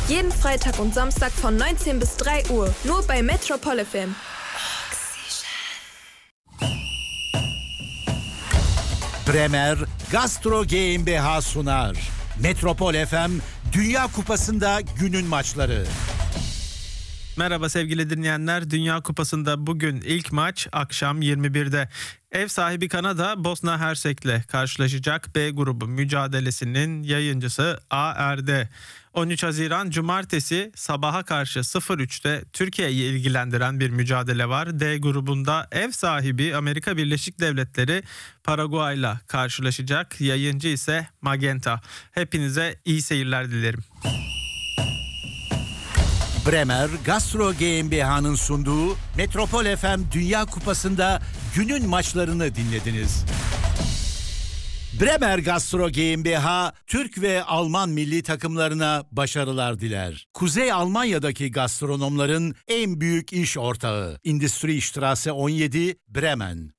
Jeden Freitag und Samstag von 19 bis 3 Uhr. Nur bei Metropol FM. Bremer Gastro GmbH sunar. Metropol FM Dünya Kupası'nda günün maçları. Merhaba sevgili dinleyenler. Dünya Kupası'nda bugün ilk maç akşam 21'de. Ev sahibi Kanada Bosna Hersek'le karşılaşacak. B grubu mücadelesinin yayıncısı ARD. 13 Haziran Cumartesi sabaha karşı 03'te Türkiye'yi ilgilendiren bir mücadele var. D grubunda ev sahibi Amerika Birleşik Devletleri Paraguay'la karşılaşacak. Yayıncı ise Magenta. Hepinize iyi seyirler dilerim. Bremer Gastro GmbH'nın sunduğu Metropol FM Dünya Kupası'nda günün maçlarını dinlediniz. Bremer Gastro GmbH, Türk ve Alman milli takımlarına başarılar diler. Kuzey Almanya'daki gastronomların en büyük iş ortağı. Industriestraße 17, Bremen.